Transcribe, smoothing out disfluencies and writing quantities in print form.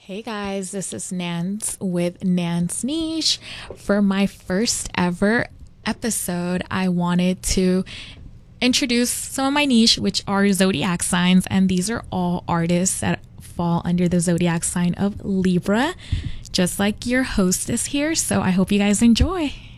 Hey guys, this is Nance with Nance Niche. For my first ever episode, I wanted to introduce some of my niche, which are zodiac signs, and these are all artists that fall under the zodiac sign of Libra, just like your hostess here. So I hope you guys enjoy.